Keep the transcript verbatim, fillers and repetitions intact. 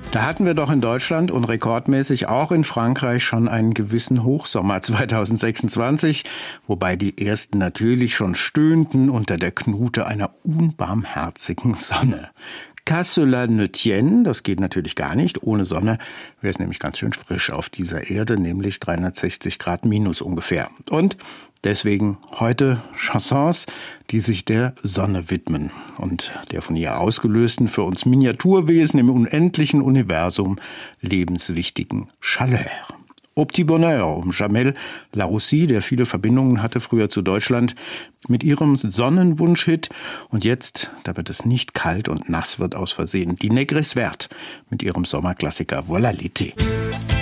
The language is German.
Da hatten wir doch in Deutschland und rekordmäßig auch in Frankreich schon einen gewissen Hochsommer zwanzig sechsundzwanzig, wobei die ersten natürlich schon stöhnten unter der Knute einer unbarmherzigen Sonne. Qu'à cela ne tienne, das geht natürlich gar nicht. Ohne Sonne wäre es nämlich ganz schön frisch auf dieser Erde, nämlich dreihundertsechzig Grad minus ungefähr. Und deswegen heute Chansons, die sich der Sonne widmen und der von ihr ausgelösten, für uns Miniaturwesen im unendlichen Universum lebenswichtigen Chaleur. Au petit bonheur um Jamel Laroussi, der viele Verbindungen hatte früher zu Deutschland, mit ihrem Sonnenwunsch-Hit. Und jetzt, damit es nicht kalt und nass wird aus Versehen, die Négresse Verte mit ihrem Sommerklassiker Voilà l'été.